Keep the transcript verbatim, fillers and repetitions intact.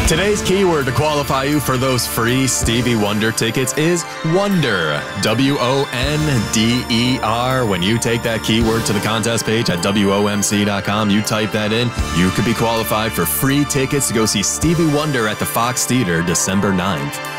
Today's keyword to qualify you for those free Stevie Wonder tickets is Wonder. W O N D E R. When you take that keyword to the contest page at W O M C dot com, you type that in, you could be qualified for free tickets to go see Stevie Wonder at the Fox Theater December ninth.